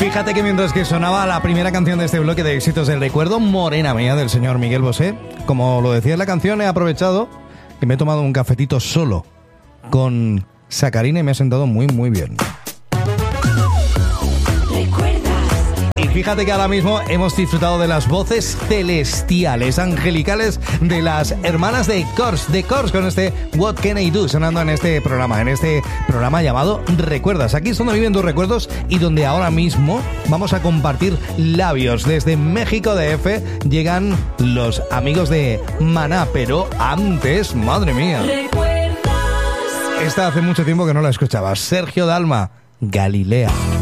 Fíjate que mientras que sonaba la primera canción de este bloque de éxitos del recuerdo, Morena Mía, del señor Miguel Bosé, como lo decía en la canción, he aprovechado y me he tomado un cafetito solo con sacarina y me ha sentado muy muy bien. Y fíjate que ahora mismo hemos disfrutado de las voces celestiales, angelicales de las hermanas de Kors con este What Can I Do sonando en este programa llamado Recuerdas. Aquí es donde viven tus recuerdos y donde ahora mismo vamos a compartir labios. Desde México DF llegan los amigos de Maná, pero antes, madre mía, esta hace mucho tiempo que no la escuchabas. Sergio Dalma, Galilea.